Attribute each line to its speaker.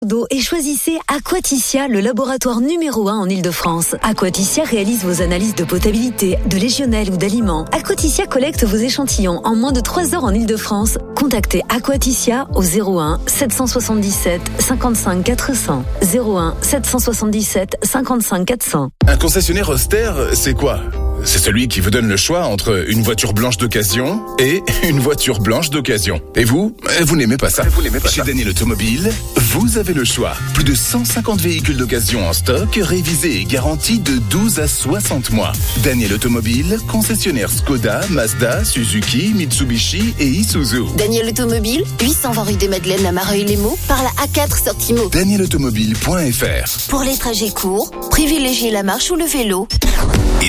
Speaker 1: d'eau et choisissez Aquaticia, le laboratoire numéro 1 en Ile-de-France. Aquaticia réalise vos analyses de potabilité, de légionnelle ou d'aliments. Aquaticia collecte vos échantillons en moins de 3 heures en Ile-de-France. Contactez Aquaticia au 01 777 55 400. 01 777 55 400.
Speaker 2: Un concessionnaire austère, c'est quoi ? C'est celui qui vous donne le choix entre une voiture blanche d'occasion et une voiture blanche d'occasion. Et vous n'aimez pas ça. Chez Daniel Automobile, vous avez le choix. Plus de 150 véhicules d'occasion en stock, révisés et garantis de 12 à 60 mois. Daniel Automobile, concessionnaire Skoda, Mazda, Suzuki, Mitsubishi et Isuzu.
Speaker 3: Daniel Automobile, 820 rue des Madeleines à Mareuil-les-Maux, par la A4 sortie Meaux.
Speaker 2: DanielAutomobile.fr.
Speaker 3: Pour les trajets courts, privilégiez la marche ou le vélo.